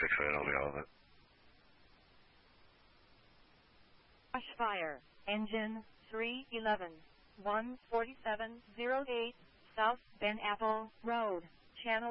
that'll be all of it. Fire. Engine 311. 14708 South Ben Apple Road. Channel